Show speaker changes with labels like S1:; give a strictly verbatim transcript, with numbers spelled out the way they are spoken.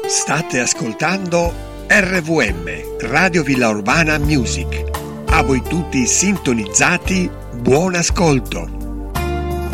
S1: State ascoltando R V M, Radio Villa Urbana Music. A voi tutti sintonizzati, buon ascolto.